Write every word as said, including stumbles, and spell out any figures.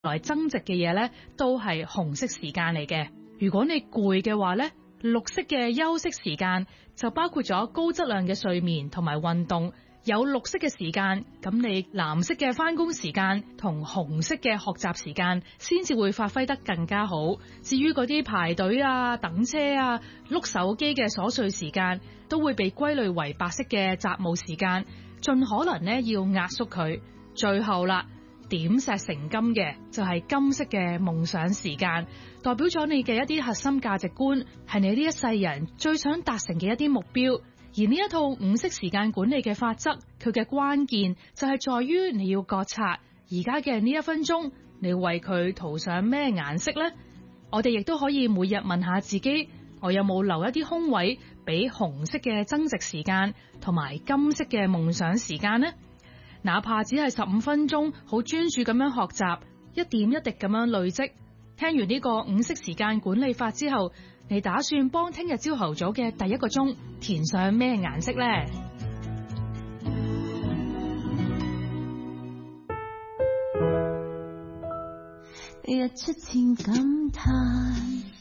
來增值嘅嘢咧，都係紅色時間嚟嘅。如果你攰嘅話咧，綠色嘅休息時間就包括咗高質量嘅睡眠同埋運動。有綠色嘅時間，咁你藍色嘅返工時間同紅色嘅學習時間先至會發揮得更加好。至於嗰啲排隊啊、等車啊、碌手機嘅瑣碎時間，都會被歸類為白色嘅雜務時間，盡可能呢要壓縮佢。最後啦，點石成金嘅就係金色嘅夢想時間，代表咗你嘅一啲核心價值觀，係你呢一世人最想達成嘅一啲目標。而呢一套五色時間管理嘅法則，佢嘅關鍵就係在於你要覺察而家嘅呢一分鐘，你為佢塗上咩顏色呢？我哋亦都可以每日問下自己，我有冇留一啲空位俾紅色嘅增值時間同埋金色嘅夢想時間呢？哪怕只係十五分鐘，好專注咁樣學習，一點一滴咁樣累積。聽完呢個五色時間管理法之後，你打算幫聽日朝頭早嘅第一個鐘填上咩顏色呢？ 日出前感嘆